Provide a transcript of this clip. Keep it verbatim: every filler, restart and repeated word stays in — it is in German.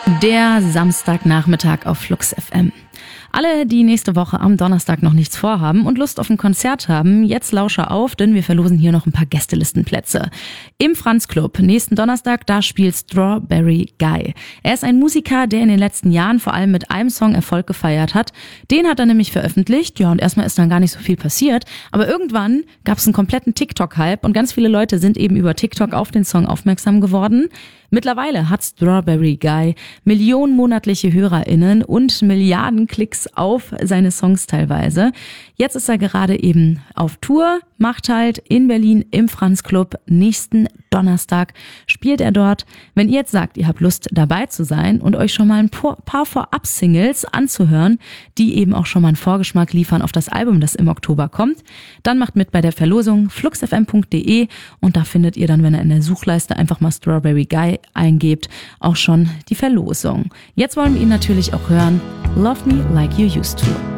Der Samstagnachmittag auf Flux F M. Alle, die nächste Woche am Donnerstag noch nichts vorhaben und Lust auf ein Konzert haben, jetzt lausche auf, denn wir verlosen hier noch ein paar Gästelistenplätze. Im Franz Club, nächsten Donnerstag, da spielt Strawberry Guy. Er ist ein Musiker, der in den letzten Jahren vor allem mit einem Song Erfolg gefeiert hat. Den hat er nämlich veröffentlicht, ja, und erstmal ist dann gar nicht so viel passiert. Aber irgendwann gab es einen kompletten TikTok-Hype und ganz viele Leute sind eben über TikTok auf den Song aufmerksam geworden. Mittlerweile hat Strawberry Guy Millionen monatliche HörerInnen und Milliarden Klicks auf seine Songs teilweise. Jetzt ist er gerade eben auf Tour, macht halt in Berlin im Franz Club. Nächsten Donnerstag spielt er dort. Wenn ihr jetzt sagt, ihr habt Lust dabei zu sein und euch schon mal ein paar Vorab-Singles anzuhören, die eben auch schon mal einen Vorgeschmack liefern auf das Album, das im Oktober kommt, dann macht mit bei der Verlosung fluxfm punkt de und da findet ihr dann, wenn ihr in der Suchleiste einfach mal Strawberry Guy eingebt, auch schon die Verlosung. Jetzt wollen wir ihn natürlich auch hören. Love Me Like You Used To.